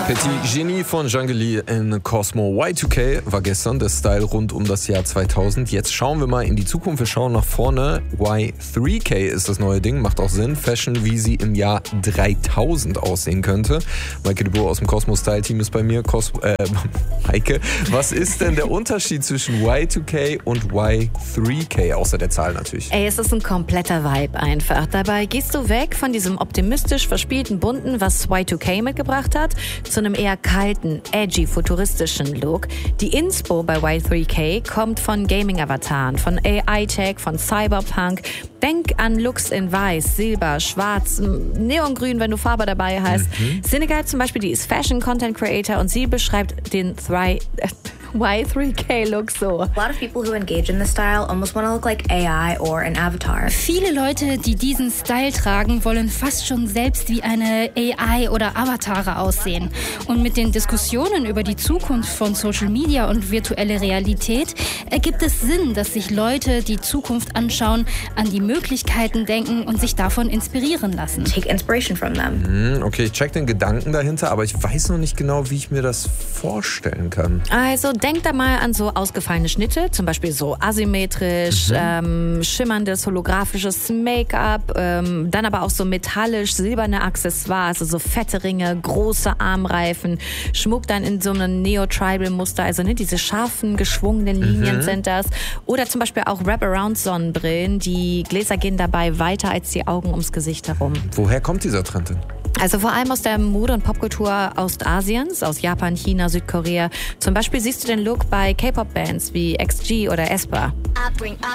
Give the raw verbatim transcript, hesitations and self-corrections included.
Petit Genie von Jungle in Cosmo. Y zwei K war gestern der Style rund um das Jahr zweitausend. Jetzt schauen wir mal in die Zukunft, wir schauen nach vorne. Y drei K ist das neue Ding, macht auch Sinn. Fashion, wie sie im Jahr dreitausend aussehen könnte. Maike de Boer aus dem Cosmo Style Team ist bei mir. Cos äh, Maike, was ist denn der Unterschied zwischen Y zwei K und Y drei K, außer der Zahl natürlich? Ey, es ist ein kompletter Vibe einfach. Dabei gehst du weg von diesem optimistisch verspielten Bunten, was Y zwei K mitgebracht hat, zu einem eher kalten, edgy, futuristischen Look. Die Inspo bei Y drei K kommt von Gaming-Avataren, von A I-Tech, von Cyberpunk. Denk an Looks in Weiß, Silber, Schwarz, Neongrün, wenn du Farbe dabei hast. Mhm. Senegal zum Beispiel, die ist Fashion-Content-Creator und sie beschreibt den Y drei K-Look so. A lot of people who engage in this style almost want to look like A I or an avatar. Viele Leute, die diesen Style tragen, wollen fast schon selbst wie eine A I oder Avatare aussehen. Und mit den Diskussionen über die Zukunft von Social Media und virtuelle Realität ergibt es Sinn, dass sich Leute die Zukunft anschauen, an die Möglichkeiten denken und sich davon inspirieren lassen. Take inspiration from them. Okay, ich check den Gedanken dahinter, aber ich weiß noch nicht genau, wie ich mir das vorstellen kann. Also denk da mal an so ausgefallene Schnitte, zum Beispiel so asymmetrisch, mhm. ähm, schimmerndes, holographisches Make-up, ähm, dann aber auch so metallisch, silberne Accessoires, also so fette Ringe, große Armreifen, Schmuck dann in so einem Neo-Tribal-Muster, also ne, diese scharfen, geschwungenen Linien mhm. sind das. Oder zum Beispiel auch Wraparound-Sonnenbrillen, die Gläser gehen dabei weiter als die Augen ums Gesicht herum. Woher kommt dieser Trend denn? Also vor allem aus der Mode- und Popkultur Ostasiens, aus Japan, China, Südkorea. Zum Beispiel siehst du den Look bei K-Pop-Bands wie X G oder aespa. I bring